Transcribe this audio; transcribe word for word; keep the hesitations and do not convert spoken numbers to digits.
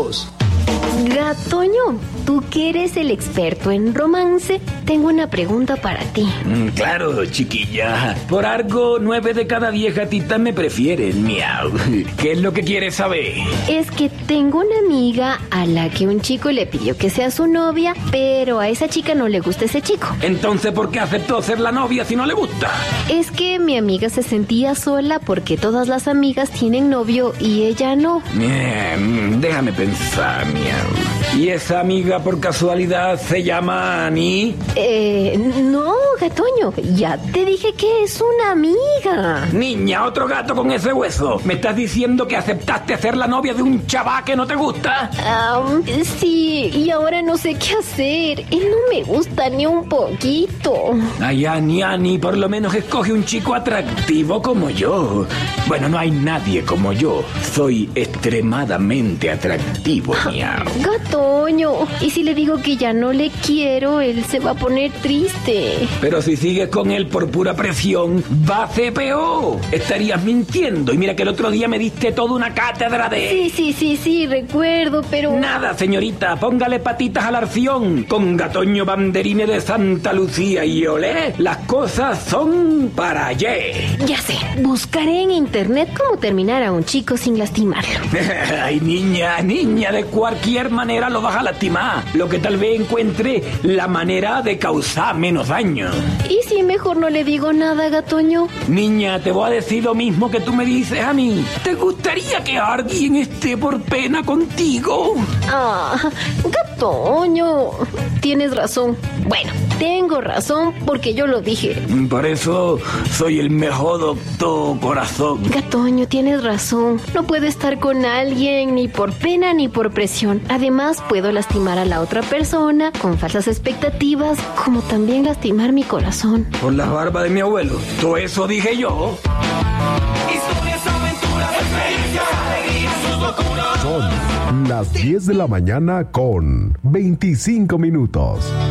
vos. Gatoño, tú que eres el experto en romance, tengo una pregunta para ti. Mm, claro, chiquilla. Por algo, nueve de cada diez gatitas me prefieren, miau. ¿Qué es lo que quieres saber? Es que tengo una amiga a la que un chico le pidió que sea su novia, pero a esa chica no le gusta ese chico. Entonces, ¿por qué aceptó ser la novia si no le gusta? Es que mi amiga se sentía sola porque todas las amigas tienen novio y ella no. Bien, déjame pensar, miau. ¿Y esa amiga por casualidad se llama Ani? Eh, no, Gatoño, ya te dije que es una amiga. Niña, otro gato con ese hueso. ¿Me estás diciendo que aceptaste ser la novia de un chaval que no te gusta? Um, sí, y ahora no sé qué hacer. Él no me gusta ni un poquito. Ay, Ani, Ani, por lo menos escoge un chico atractivo como yo. Bueno, no hay nadie como yo. Soy extremadamente atractivo, miau. Gatoño, y si le digo que ya no le quiero, él se va a poner triste. Pero si sigues con él por pura presión, va a ser peor. Estarías mintiendo. Y mira que el otro día me diste toda una cátedra de... Sí, sí, sí, sí, recuerdo, pero... Nada, señorita, póngale patitas a la arción. Con Gatoño Banderine de Santa Lucía y olé, las cosas son para ayer. Ya sé, buscaré en internet cómo terminar a un chico sin lastimarlo. Ay, niña, niña, de cualquier manera lo vas a lastimar. Lo que tal vez encuentre la manera de causar menos daño. ¿Y si mejor no le digo nada, Gatoño? Niña, te voy a decir lo mismo que tú me dices a mí. ¿Te gustaría que alguien esté por pena contigo? Ah, Gatoño, tienes razón. Bueno, tengo razón porque yo lo dije. Por eso soy el mejor doctor, corazón. Gatoño, tienes razón. No puedo estar con alguien ni por pena ni por presión. Además, puedo lastimar a la otra persona con falsas expectativas, como también lastimar mi corazón. Por la barba de mi abuelo. Todo eso dije yo. Historias, aventuras, experiencias, alegrías, sus locuras. Son las diez de la mañana con veinticinco minutos.